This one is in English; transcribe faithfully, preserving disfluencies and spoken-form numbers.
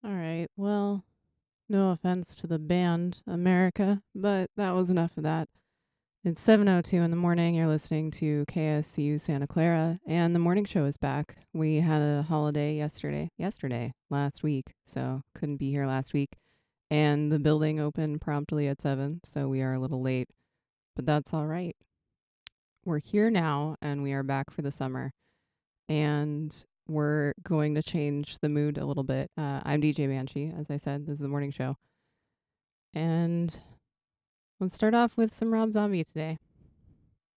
All right. Well, no offense to the band America, but that was enough of that. It's seven oh two in the morning. You're listening to K S C U Santa Clara, and the morning show is back. We had a holiday yesterday, yesterday, last week, so couldn't be here last week. And the building opened promptly at seven, so we are a little late, but that's all right. We're here now, and we are back for the summer. And we're going to change the mood a little bit. Uh, I'm D J Banshee, as I said. This is the morning show. And let's start off with some Rob Zombie today.